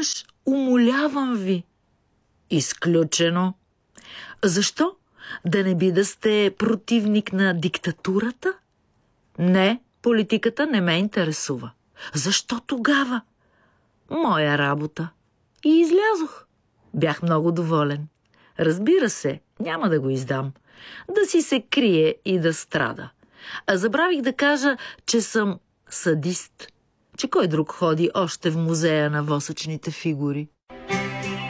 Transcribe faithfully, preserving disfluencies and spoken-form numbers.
изведнъж: умолявам ви. Изключено. Защо? Да не би да сте противник на диктатурата? Не, политиката не ме интересува. Защо тогава? Моя работа. И излязох. Бях много доволен. Разбира се, няма да го издам. Да си се крие и да страда. А забравих да кажа, че съм садист. Че кой друг ходи още в музея на восъчните фигури?